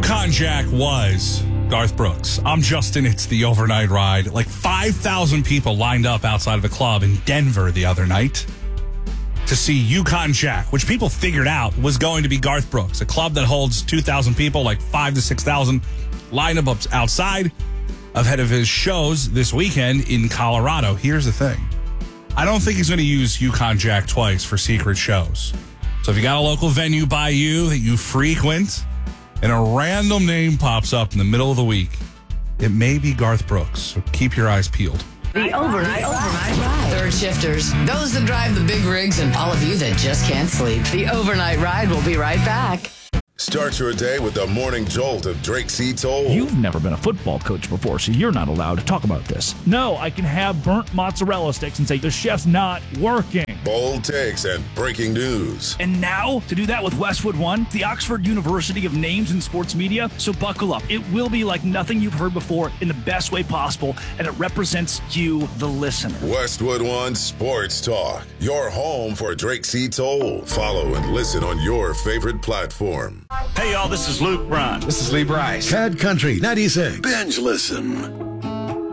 Yukon Jack was Garth Brooks. I'm Justin. It's the overnight ride. Like 5,000 people lined up outside of a club in Denver the other night to see Yukon Jack, which people figured out was going to be Garth Brooks. A club that holds 2,000 people, like 5,000 to 6,000, lined up outside ahead of his shows this weekend in Colorado. Here's the thing. I don't think he's going to use Yukon Jack twice for secret shows. So if you got a local venue by you that you frequent and a random name pops up in the middle of the week, it may be Garth Brooks. So keep your eyes peeled. The overnight ride. Third shifters, those that drive the big rigs, and all of you that just can't sleep. The overnight ride will be right back. Start your day with the morning jolt of Drake C. Toll. You've never been a football coach before, so you're not allowed to talk about this. No, I can have burnt mozzarella sticks and say the chef's not working. Bold takes and breaking news. And now, to do that with Westwood One, the Oxford University of Names in Sports Media. So buckle up. It will be like nothing you've heard before in the best way possible, and it represents you, the listener. Westwood One Sports Talk, your home for Drake C. Toll. Follow and listen on your favorite platform. Hey, y'all, this is Luke Bryan. This is Lee Bryce. Cad Country 96. Binge listen.